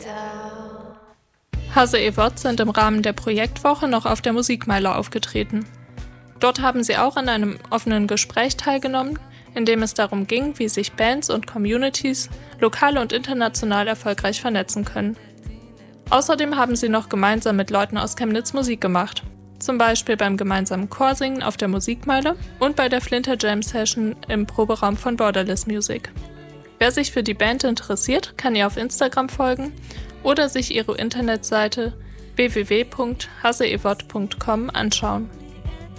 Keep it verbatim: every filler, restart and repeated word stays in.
Hasse Evott sind im Rahmen der Projektwoche noch auf der Musikmeile aufgetreten. Dort haben sie auch an einem offenen Gespräch teilgenommen, in dem es darum ging, wie sich Bands und Communities lokal und international erfolgreich vernetzen können. Außerdem haben sie noch gemeinsam mit Leuten aus Chemnitz Musik gemacht, zum Beispiel beim gemeinsamen Chorsingen auf der Musikmeile und bei der Flinter Jam Session im Proberaum von Borderless Music. Wer sich für die Band interessiert, kann ihr auf Instagram folgen oder sich ihre Internetseite w w w punkt hasseevott punkt com anschauen.